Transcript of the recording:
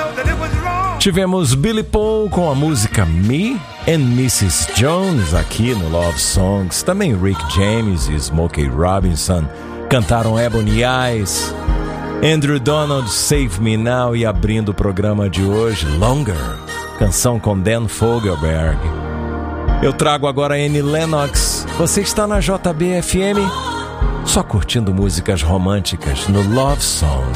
Tivemos Billy Paul com a música Me and Mrs. Jones aqui no Love Songs. Também Rick James e Smokey Robinson cantaram Ebony Eyes. Andrew Donald, Save Me Now. E abrindo o programa de hoje, Longer, canção com Dan Fogelberg. Eu trago agora Annie Lennox. Você está na JB FM, só curtindo músicas românticas no Love Songs.